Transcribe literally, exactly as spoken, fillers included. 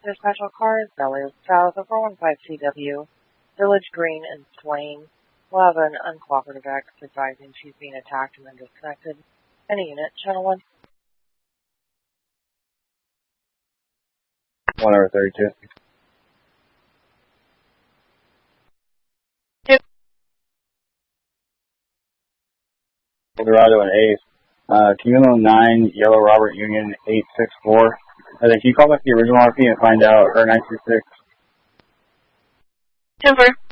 Dispatch cars, Valley South of four one five C W, Village Green and Swain. We'll have an uncooperative X advising she's being attacked and then disconnected. Any unit, channel one. one hour thirty-two. Two. Eldorado and Ace. Uh, Kilo nine, Yellow Robert Union eight six four. And then can you call back the original R P and find out her nine two six? Timber.